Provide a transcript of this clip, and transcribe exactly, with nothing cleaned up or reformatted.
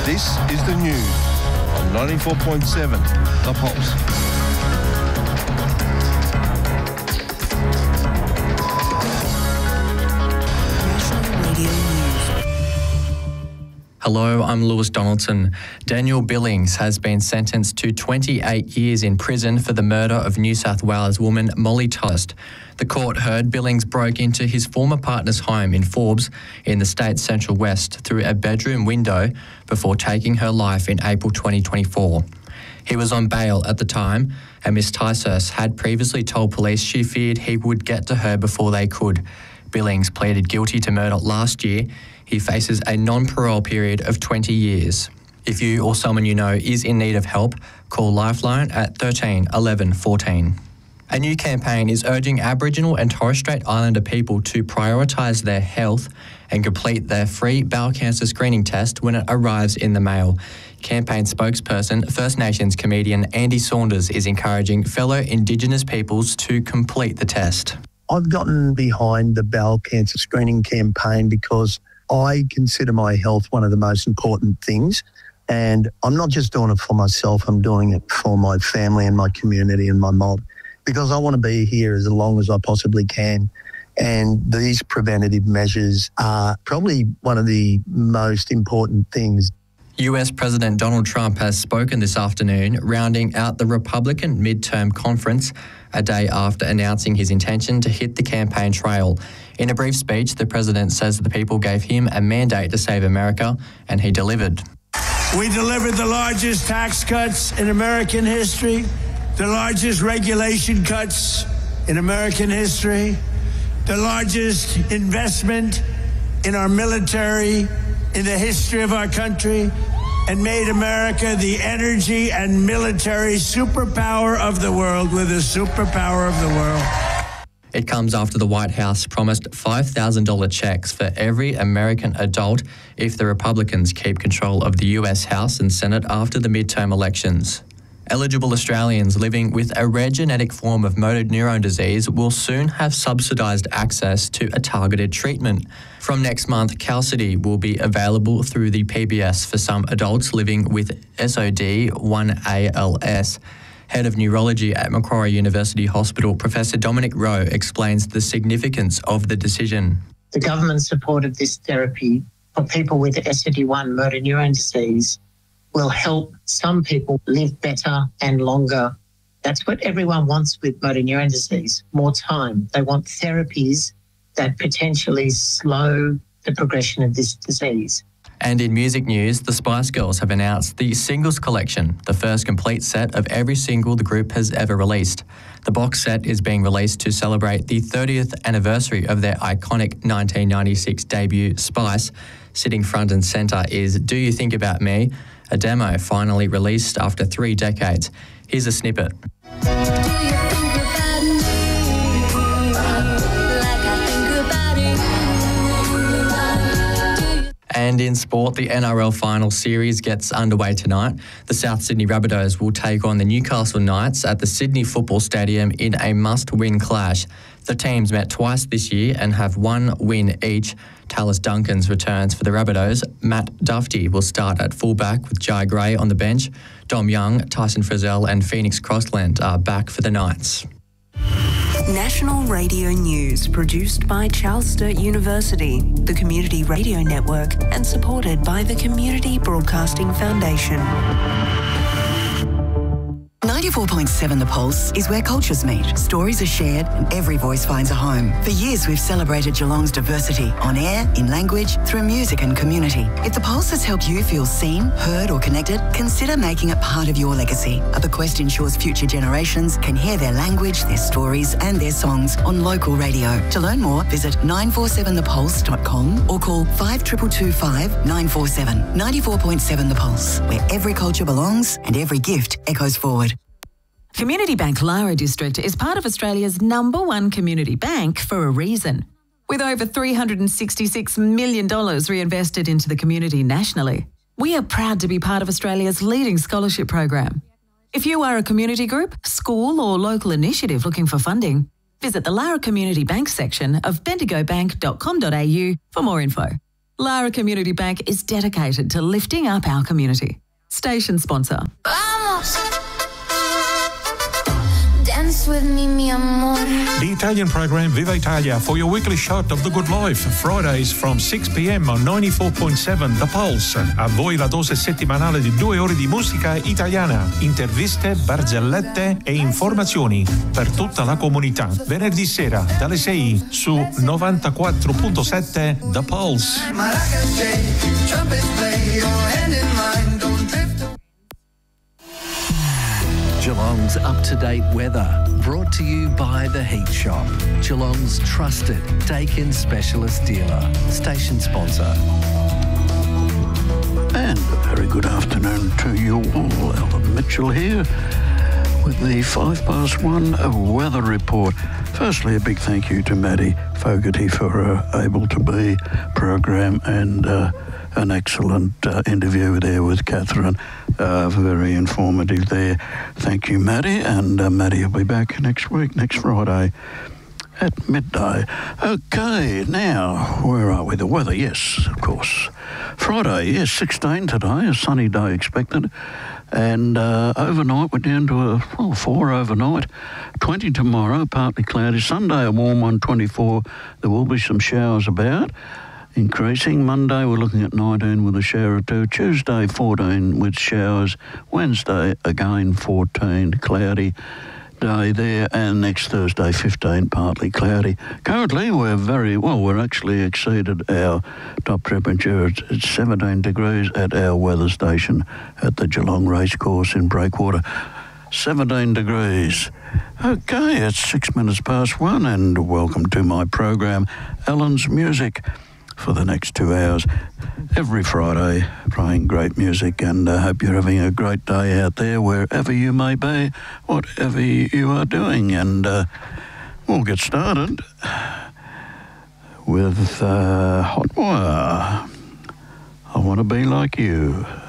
This is the news on ninety-four point seven The Pulse. Hello, I'm Lewis Donaldson. Daniel Billings has been sentenced to twenty-eight years in prison for the murder of New South Wales woman Molly Tullis. The court heard Billings broke into his former partner's home in Forbes in the state's central west through a bedroom window before taking her life in April twenty twenty-four. He was on bail at the time, and Miss Tullis had previously told police she feared he would get to her before they could. Billings pleaded guilty to murder last year. He faces a non-parole period of twenty years. If you or someone you know is in need of help, call Lifeline at thirteen eleven fourteen. A new campaign is urging Aboriginal and Torres Strait Islander people to prioritise their health and complete their free bowel cancer screening test when it arrives in the mail. Campaign spokesperson, First Nations comedian Andy Saunders is encouraging fellow Indigenous peoples to complete the test. I've gotten behind the bowel cancer screening campaign because I consider my health one of the most important things, and I'm not just doing it for myself, I'm doing it for my family and my community and my mob, because I want to be here as long as I possibly can. And these preventative measures are probably one of the most important things. U S President Donald Trump has spoken this afternoon, rounding out the Republican midterm conference a day after announcing his intention to hit the campaign trail. In a brief speech, the president says the people gave him a mandate to save America, and he delivered. We delivered the largest tax cuts in American history, the largest regulation cuts in American history, the largest investment in our military in the history of our country, and made America the energy and military superpower of the world. We're the superpower of the world. It comes after the White House promised five thousand dollars checks for every American adult if the Republicans keep control of the U S House and Senate after the midterm elections. Eligible Australians living with a rare genetic form of motor neurone disease will soon have subsidised access to a targeted treatment. From next month, Qalsody will be available through the P B S for some adults living with S O D one A L S. Head of Neurology at Macquarie University Hospital, Professor Dominic Rowe, explains the significance of the decision. The government supported this therapy for people with S O D one motor neurone disease will help some people live better and longer. That's what everyone wants with motor neurone disease, more time. They want therapies that potentially slow the progression of this disease. And in music news, the Spice Girls have announced the Singles Collection, the first complete set of every single the group has ever released. The box set is being released to celebrate the thirtieth anniversary of their iconic nineteen ninety-six debut, Spice. Sitting front and centre is Do You Think About Me?, a demo finally released after three decades. Here's a snippet. And in sport, the N R L final series gets underway tonight. The South Sydney Rabbitohs will take on the Newcastle Knights at the Sydney Football Stadium in a must-win clash. The teams met twice this year and have one win each. Tallis Duncans returns for the Rabbitohs. Matt Duffy will start at fullback with Jai Gray on the bench. Dom Young, Tyson Frizzell and Phoenix Crossland are back for the Knights. National Radio News, produced by Charles Sturt University, the Community Radio Network, and supported by the Community Broadcasting Foundation. ninety-four point seven The Pulse is where cultures meet, stories are shared, and every voice finds a home. For years, we've celebrated Geelong's diversity on air, in language, through music and community. If The Pulse has helped you feel seen, heard, or connected, consider making it part of your legacy. A bequest ensures future generations can hear their language, their stories, and their songs on local radio. To learn more, visit nine four seven the pulse dot com or call five two two two five nine four seven. ninety-four point seven The Pulse, where every culture belongs and every gift echoes forward. Community Bank Lara District is part of Australia's number one community bank for a reason. With over three hundred sixty-six million dollars reinvested into the community nationally, we are proud to be part of Australia's leading scholarship program. If you are a community group, school or local initiative looking for funding, visit the Lara Community Bank section of bendigo bank dot com dot a u for more info. Lara Community Bank is dedicated to lifting up our community. Station sponsor. Vamos. Dance with me, mi amor. The Italian program Viva Italia for your weekly shot of the good life. Fridays from six p.m. on ninety-four point seven The Pulse. A voi la dose settimanale di due ore di musica italiana, interviste, barzellette e informazioni per tutta la comunità. Venerdì sera dalle sei su novantaquattro virgola sette The Pulse. Geelong's up-to-date weather, brought to you by The Heat Shop, Geelong's trusted Dakin specialist dealer. Station sponsor. And a very good afternoon to you all. Alan Mitchell here with the five past one weather report. Firstly, a big thank you to Maddie Fogarty for her able to be program and uh, an excellent uh, interview there with Catherine. Uh, very informative there. Thank you, Maddie. And uh, Maddie will be back next week, next Friday at midday. Okay, now, where are we? The weather, yes, of course. Friday, yes, sixteen today, a sunny day expected. And uh, overnight, we're down to a well, four overnight. twenty tomorrow, partly cloudy. Sunday, a warm one, twenty-four. There will be some showers about. Increasing. Monday, we're looking at nineteen with a shower or two. Tuesday, fourteen with showers. Wednesday, again, fourteen, cloudy day there. And next Thursday, fifteen, partly cloudy. Currently, we're very, well, we're actually exceeded our top temperature. It's, it's seventeen degrees at our weather station at the Geelong Racecourse in Breakwater. seventeen degrees. Okay, it's six minutes past one, and welcome to my program, Alan's Music, for the next two hours. Every Friday, playing great music, and I hope you're having a great day out there, wherever you may be, whatever you are doing. And uh, we'll get started with uh, Hot Wire. I Want to Be Like You.